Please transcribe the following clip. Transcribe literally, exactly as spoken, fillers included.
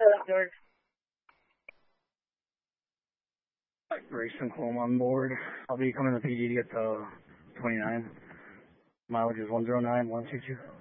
Hello, George. Grayson Clone on board. I'll be coming to P D to get the twenty-nine. Mileage is one zero nine one two two.